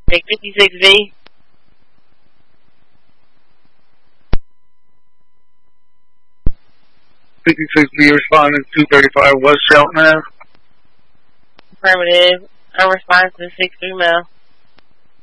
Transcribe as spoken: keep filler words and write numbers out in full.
Take fifty-six V. fifty-six V responding two thirty-five West Shelton Ave. Affirmative. I'm responding to the six three mail.